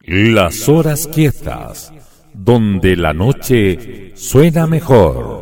Las horas quietas, donde la noche suena mejor.